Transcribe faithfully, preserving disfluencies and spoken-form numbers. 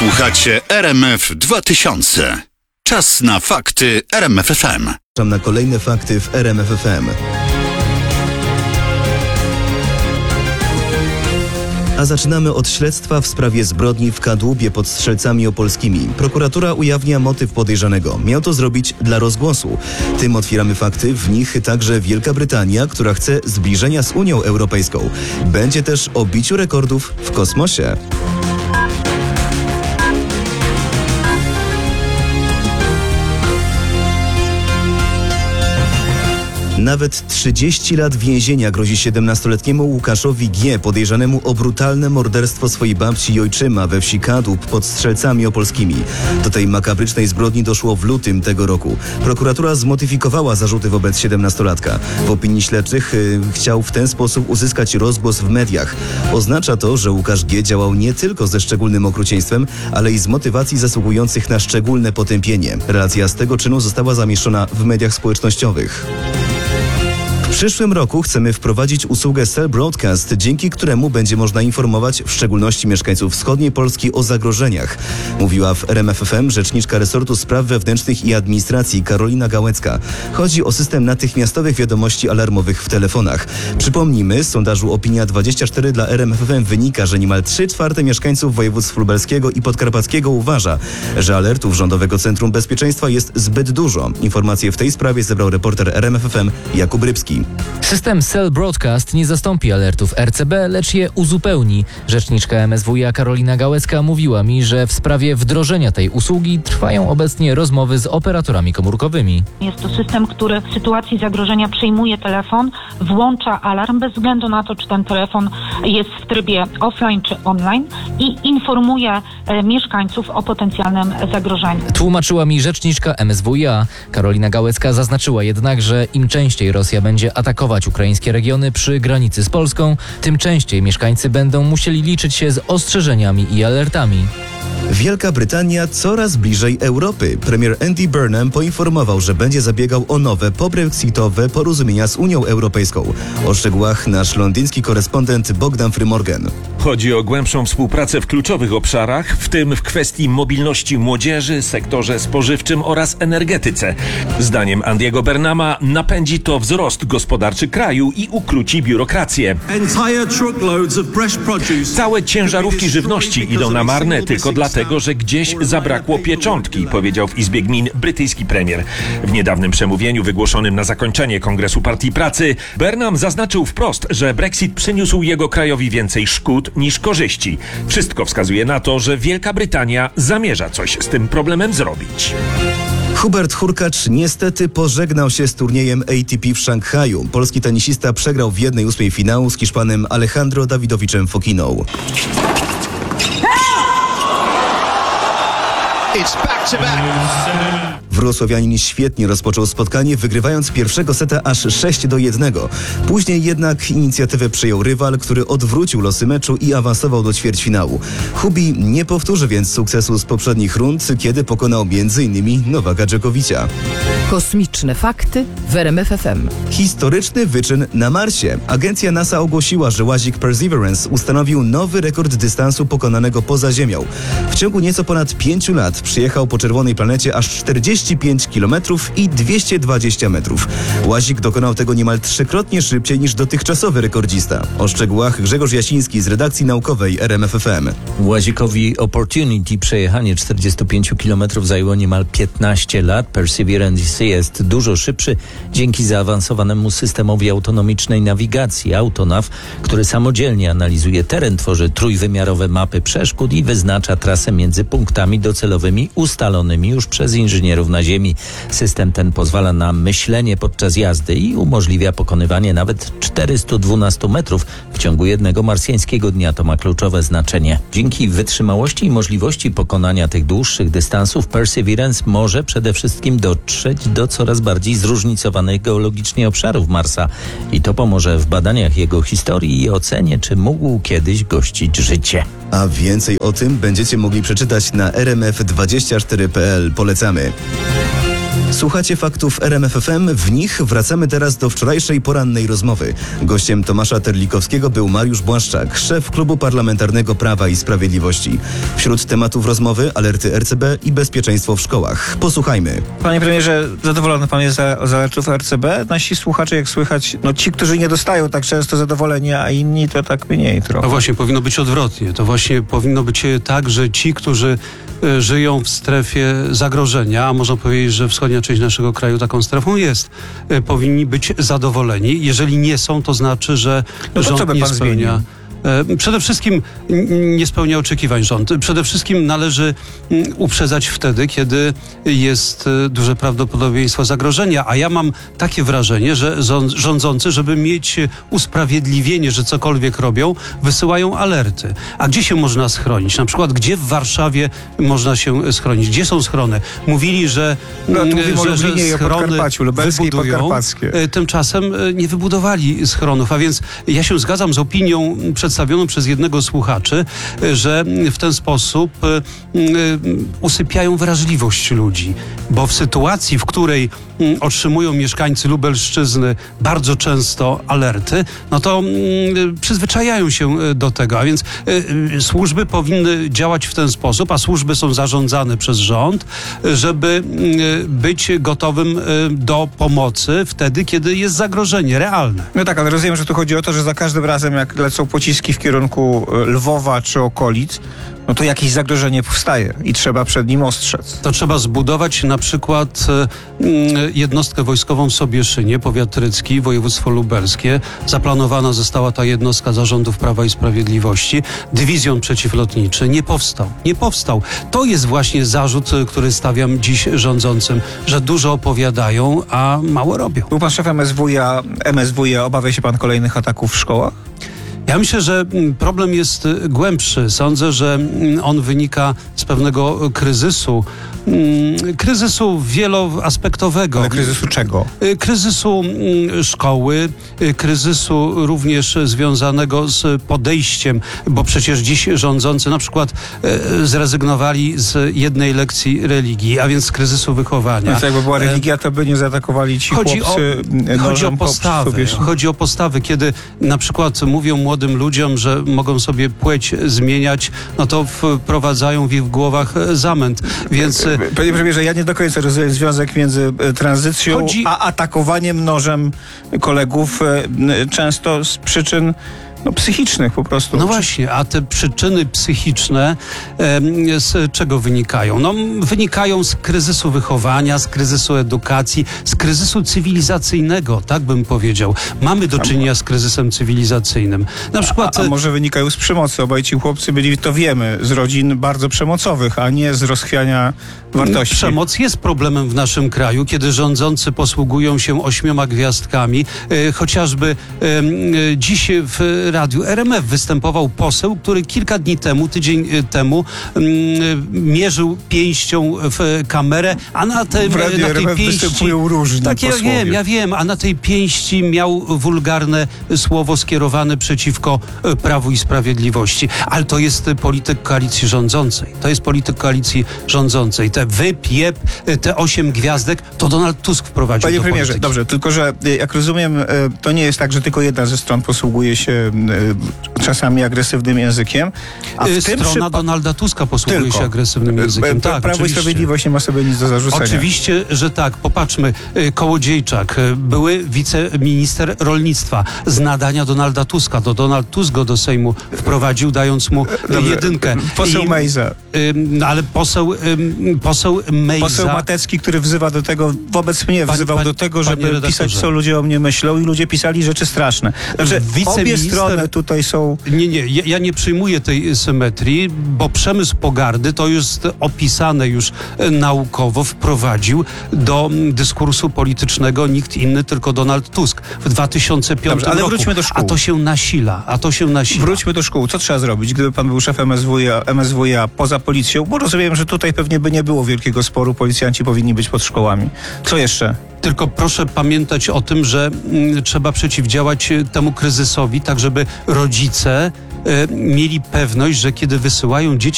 Słuchacie R M F dwa tysiące. Czas na fakty R M F F M. Czekam na kolejne fakty w R M F F M. A zaczynamy od śledztwa w sprawie zbrodni w Kadłubie pod Strzelcami Opolskimi. Prokuratura ujawnia motyw podejrzanego. Miał to zrobić dla rozgłosu. Tym otwieramy fakty, w nich także Wielka Brytania, która chce zbliżenia z Unią Europejską. Będzie też o biciu rekordów w kosmosie. Nawet trzydzieści lat więzienia grozi siedemnastoletniemu Łukaszowi G., podejrzanemu o brutalne morderstwo swojej babci i ojczyma we wsi Kadłub pod Strzelcami Opolskimi. Do tej makabrycznej zbrodni doszło w lutym tego roku. Prokuratura zmodyfikowała zarzuty wobec siedemnastolatka. W opinii śledczych yy, chciał w ten sposób uzyskać rozgłos w mediach. Oznacza to, że Łukasz G. działał nie tylko ze szczególnym okrucieństwem, ale i z motywacji zasługujących na szczególne potępienie. Relacja z tego czynu została zamieszczona w mediach społecznościowych. W przyszłym roku chcemy wprowadzić usługę Cell Broadcast, dzięki któremu będzie można informować w szczególności mieszkańców wschodniej Polski o zagrożeniach. Mówiła w R M F F M rzeczniczka resortu spraw wewnętrznych i administracji Karolina Gałecka. Chodzi o system natychmiastowych wiadomości alarmowych w telefonach. Przypomnijmy, z sondażu Opinia dwadzieścia cztery dla R M F F M wynika, że niemal trzy czwarte mieszkańców województw lubelskiego i podkarpackiego uważa, że alertów Rządowego Centrum Bezpieczeństwa jest zbyt dużo. Informacje w tej sprawie zebrał reporter R M F F M Jakub Rybski. System Cell Broadcast nie zastąpi alertów R C B, lecz je uzupełni. Rzeczniczka M S W iA Karolina Gałecka mówiła mi, że w sprawie wdrożenia tej usługi trwają obecnie rozmowy z operatorami komórkowymi. Jest to system, który w sytuacji zagrożenia przyjmuje telefon, włącza alarm bez względu na to, czy ten telefon jest w trybie offline czy online i informuje e, mieszkańców o potencjalnym zagrożeniu. Tłumaczyła mi rzeczniczka M S W iA. Karolina Gałecka zaznaczyła jednak, że im częściej Rosja będzie atakować ukraińskie regiony przy granicy z Polską, tym częściej mieszkańcy będą musieli liczyć się z ostrzeżeniami i alertami. Wielka Brytania coraz bliżej Europy. Premier Andy Burnham poinformował, że będzie zabiegał o nowe pobrexitowe porozumienia z Unią Europejską. O szczegółach nasz londyński korespondent Bogdan Frymorgan. Chodzi o głębszą współpracę w kluczowych obszarach, w tym w kwestii mobilności młodzieży, sektorze spożywczym oraz energetyce. Zdaniem Andy'ego Burnhama napędzi to wzrost gospodarczy kraju i ukróci biurokrację. Całe ciężarówki żywności idą na marne tylko dlatego, że gdzieś zabrakło pieczątki, powiedział w Izbie Gmin brytyjski premier. W niedawnym przemówieniu wygłoszonym na zakończenie Kongresu Partii Pracy Burnham zaznaczył wprost, że Brexit przyniósł jego krajowi więcej szkód niż korzyści. Wszystko wskazuje na to, że Wielka Brytania zamierza coś z tym problemem zrobić. Hubert Hurkacz niestety pożegnał się z turniejem A T P w Szanghaju. Polski tenisista przegrał w jednej ósmej finału z Hiszpanem Alejandro Dawidowiczem Fokiną. Wrocławianin świetnie rozpoczął spotkanie, wygrywając pierwszego seta aż sześć do jednego. Później jednak inicjatywę przejął rywal, który odwrócił losy meczu i awansował do ćwierćfinału. Hubi nie powtórzy więc sukcesu z poprzednich rund, kiedy pokonał między innymi Nowaka Dżokowicza. Kosmiczne fakty w R M F F M. Historyczny wyczyn na Marsie. Agencja NASA ogłosiła, że łazik Perseverance ustanowił nowy rekord dystansu pokonanego poza Ziemią. W ciągu nieco ponad pięciu lat przyjechał po czerwonej planecie aż czterdzieści pięć kilometrów i dwieście dwadzieścia metrów. Łazik dokonał tego niemal trzykrotnie szybciej niż dotychczasowy rekordzista. O szczegółach Grzegorz Jasiński z redakcji naukowej R M F F M. Łazikowi Opportunity przejechanie czterdzieści pięć kilometrów zajęło niemal piętnaście lat. Perseverance jest dużo szybszy dzięki zaawansowanemu systemowi autonomicznej nawigacji Autonav, który samodzielnie analizuje teren, tworzy trójwymiarowe mapy przeszkód i wyznacza trasę między punktami docelowymi ustalonymi już przez inżynierów na Ziemi. System ten pozwala na myślenie podczas jazdy i umożliwia pokonywanie nawet czterystu dwunastu metrów w ciągu jednego marsjańskiego dnia. To ma kluczowe znaczenie. Dzięki wytrzymałości i możliwości pokonania tych dłuższych dystansów Perseverance może przede wszystkim dotrzeć do coraz bardziej zróżnicowanych geologicznie obszarów Marsa i to pomoże w badaniach jego historii i ocenie, czy mógł kiedyś gościć życie. A więcej o tym będziecie mogli przeczytać na r m f dwadzieścia cztery kropka p l. Polecamy. Słuchacie faktów R M F F M. W nich wracamy teraz do wczorajszej porannej rozmowy. Gościem Tomasza Terlikowskiego był Mariusz Błaszczak, szef Klubu Parlamentarnego Prawa i Sprawiedliwości. Wśród tematów rozmowy alerty R C B i bezpieczeństwo w szkołach. Posłuchajmy. Panie premierze, zadowolony pan jest z alertów R C B? Nasi słuchacze, jak słychać, no ci, którzy nie dostają tak często zadowolenia, a inni to tak mniej trochę. No właśnie, powinno być odwrotnie. To właśnie powinno być tak, że ci, którzy e, żyją w strefie zagrożenia, a można powiedzieć, że wschodnia część naszego kraju taką strefą jest, e, powinni być zadowoleni. Jeżeli nie są, to znaczy, że No to co rząd by nie pan spełnia... zmienił? E, Przede wszystkim n- nie spełnia oczekiwań rząd. Przede wszystkim należy mm, uprzedzać wtedy, kiedy jest e, duże prawdopodobieństwo zagrożenia. A ja mam takie wrażenie, że zon- rządzący, żeby mieć usprawiedliwienie, że cokolwiek robią, wysyłają alerty. A gdzie się można schronić? Na przykład, gdzie w Warszawie można się schronić? Gdzie są schrony? Mówili, że, No, tu mm, mówimy o że, że Lublinie i o schrony Podkarpaciu, lubelskie i wybudują. podkarpackie. E, Tymczasem e, nie wybudowali schronów. A więc ja się zgadzam z opinią przedstawioną przez jednego słuchaczy, e, że w ten sposób e, e, usypiają wrażliwość ludzi. Bo w sytuacji, w której m, otrzymują mieszkańcy Lubelszczyzny bardzo często alerty, no to m, przyzwyczajają się e, do tego. A więc e, służby powinny działać w ten sposób, a służby są zarządzane przez rząd, e, żeby m, być gotowym e, do pomocy wtedy, kiedy jest zagrożenie realne. No tak, ale rozumiem, że tu chodzi o to, że za każdym razem, jak lecą pociski w kierunku e, Lwowa czy okolic, no to jakieś zagrożenie powstaje i trzeba przed nim ostrzec. To trzeba zbudować na przykład e, mm, jednostkę wojskową w Sobieszynie, powiat rycki, województwo lubelskie. Zaplanowana została ta jednostka za rządów Prawa i Sprawiedliwości. Dywizjon przeciwlotniczy nie powstał. Nie powstał. To jest właśnie zarzut, e, który stawiam dziś rządzącym, że dużo opowiadają, a mało robią. Był pan szef M S W a, M S W a, obawia się pan kolejnych ataków w szkołach? Ja myślę, że mm, problem jest y, głębszy. Sądzę, że mm, on wynika z pewnego kryzysu, mm, kryzysu wieloaspektowego. Ale kryzysu czego? Y, Kryzysu mm, szkoły, y, kryzysu również związanego z podejściem, bo przecież dziś rządzący na przykład y, zrezygnowali z jednej lekcji religii, a więc z kryzysu wychowania. Więc jakby była E, religia, to by nie zaatakowali ci Chodzi chłopcy o, chodzi o nożem po postawy. Sobieszynie. Chodzi o postawy. Kiedy na przykład mówią młodym ludziom, że mogą sobie płeć zmieniać, no to wprowadzają w ich głowach zamęt. Więc Panie premierze, ja nie do końca rozumiem związek między e, tranzycją Chodzi- a atakowaniem nożem kolegów, e, n- często z przyczyn no, psychicznych po prostu. no właśnie, a te przyczyny psychiczne em, z czego wynikają? No, wynikają z kryzysu wychowania, z kryzysu edukacji, z kryzysu cywilizacyjnego, tak bym powiedział. Mamy do czynienia z kryzysem cywilizacyjnym. Na przykład A, a może wynikają z przemocy? Obaj ci chłopcy byli, to wiemy, z rodzin bardzo przemocowych, a nie z rozchwiania wartości. Przemoc jest problemem w naszym kraju, kiedy rządzący posługują się ośmioma gwiazdkami. E, chociażby e, e, dziś w radiu R M F występował poseł, który kilka dni temu, tydzień e, temu m, mierzył pięścią w kamerę, a na, te, W radiu na R M tej F pięści... występują różni Tak, ja posłowie. wiem, ja wiem, a na tej pięści miał wulgarne słowo skierowane przeciwko e, Prawu i Sprawiedliwości. Ale to jest e, polityk koalicji rządzącej. To jest polityk koalicji rządzącej. Te wypiep, e, te osiem gwiazdek, to Donald Tusk wprowadził Panie do premierze, polityki. dobrze, tylko że e, jak rozumiem, e, to nie jest tak, że tylko jedna ze stron posługuje się e, czasami agresywnym językiem, a w E, tym Strona przypadku Donalda Tuska posługuje Tylko. się agresywnym językiem. Pra- Tak, Prawo i oczywiście. Sprawiedliwość nie ma sobie nic do zarzucenia. Oczywiście, że tak. Popatrzmy, y, Kołodziejczak, y, były wiceminister rolnictwa z nadania Donalda Tuska. To Donald Tusk go do Sejmu wprowadził, dając mu y, Dobrze, jedynkę. Poseł I, Mejza. y, no, ale poseł, y, poseł Mejza... Poseł Matecki, który wzywa do tego, wobec mnie Pani- wzywał pani- do tego, panie żeby redaktorze. pisać, co ludzie o mnie myślą, i ludzie pisali rzeczy straszne. Znaczy, obie Wiceminister- strony tutaj są... Nie, nie, ja, ja nie przyjmuję tej symetrii, bo przemysł pogardy, to jest opisane już e, naukowo, wprowadził do m, dyskursu politycznego nikt inny, tylko Donald Tusk w dwa tysiące piątym Dobrze, ale roku. wróćmy do szkół. A to się nasila, a to się nasila. Wróćmy do szkół. Co trzeba zrobić, gdyby pan był szefem M S W a, M S W a poza policją? Bo rozumiem, że tutaj pewnie by nie było wielkiego sporu. Policjanci powinni być pod szkołami. Co jeszcze? Tylko proszę pamiętać o tym, że mm, trzeba przeciwdziałać e, temu kryzysowi, tak żeby rodzice e, mieli pewność, że kiedy wysyłają dzieci